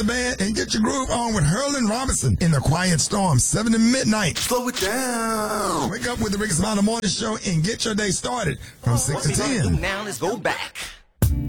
the band and get your groove on with Herlin Robinson in the Quiet Storm, 7 to midnight. Slow it down. Wake up with the Ricky Smiley Morning Show and get your day started from 6 to 10. Now let's go back.